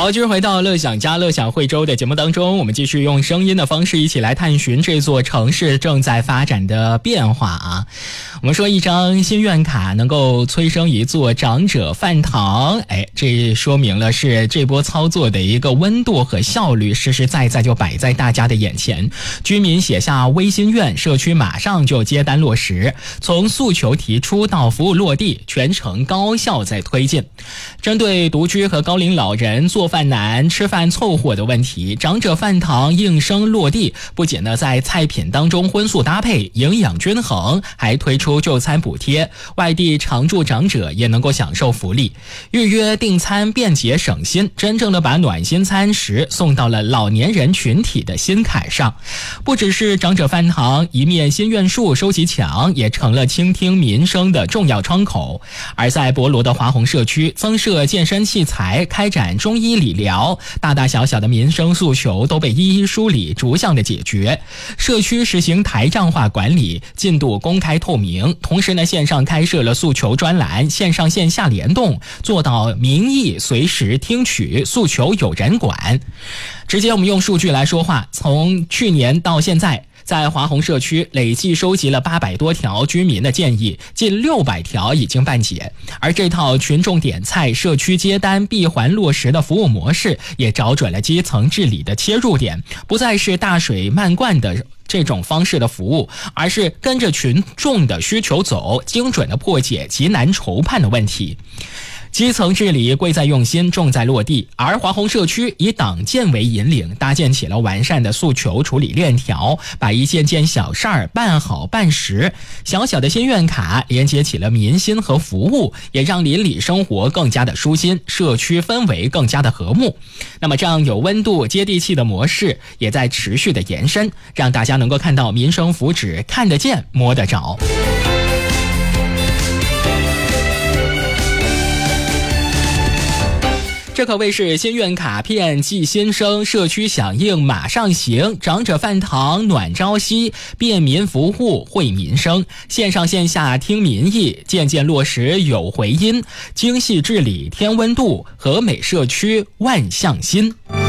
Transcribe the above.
好，继续回到乐享家乐享惠州的节目当中，我们继续用声音的方式一起来探寻这座城市正在发展的变化啊。我们说一张心愿卡能够催生一座长者饭堂，这说明了是这波操作的一个温度和效率实实在在就摆在大家的眼前。居民写下微心愿，社区马上就接单落实，从诉求提出到服务落地，全程高效在推进。针对独居和高龄老人做饭难、吃饭凑合的问题，长者饭堂应声落地，不仅呢在菜品当中荤素搭配、营养均衡，还推出就餐补贴，外地常住长者也能够享受福利。预约订餐便捷省心，真正的把暖心餐食送到了老年人群体的心坎上。不只是长者饭堂，一面心愿树收集墙也成了倾听民生的重要窗口。而在博罗的华宏社区，增设健身器材，开展中医理疗，大大小小的民生诉求都被一一梳理，逐项的解决。社区实行台账化管理，进度公开透明，同时呢线上开设了诉求专栏，线上线下联动，做到民意随时听取，诉求有人管。直接我们用数据来说话，从去年到现在，在华宏社区累计收集了800多条居民的建议，近600条已经办结。而这套群众点菜、社区接单、闭环落实的服务模式，也找准了基层治理的切入点，不再是大水漫灌的这种方式的服务，而是跟着群众的需求走，精准的破解急难愁盼的问题。基层治理贵在用心，重在落地。而华宏社区以党建为引领，搭建起了完善的诉求处理链条，把一件件小事儿办好办实。小小的心愿卡连接起了民心和服务，也让邻里生活更加的舒心，社区氛围更加的和睦。那么这样有温度接地气的模式也在持续的延伸，让大家能够看到民生福祉看得见摸得着。这可谓是心愿卡片寄心声，社区响应马上行，长者饭堂暖朝夕，便民服务惠民生，线上线下听民意，渐渐落实有回音，精细治理添温度，和美社区万象新。